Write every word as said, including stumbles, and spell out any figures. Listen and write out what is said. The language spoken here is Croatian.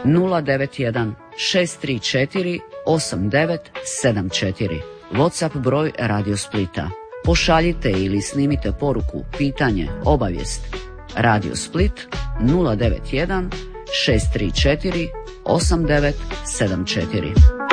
nula devet jedan šest tri četiri osam devet sedam četiri. WhatsApp broj Radio Splita. Pošaljite ili snimite poruku, pitanje, obavijest. Radio Split nula devet jedan šest tri četiri osam devet sedam četiri.